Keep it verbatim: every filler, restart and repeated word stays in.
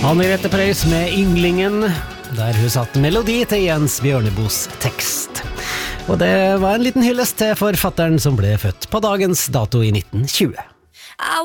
Anne-Grete Preus med Ynglingen, der hun satt melodi til Jens Bjørnebos tekst. Og det var en liten hyllest til forfatteren som ble født på dagens dato i nitten tjue.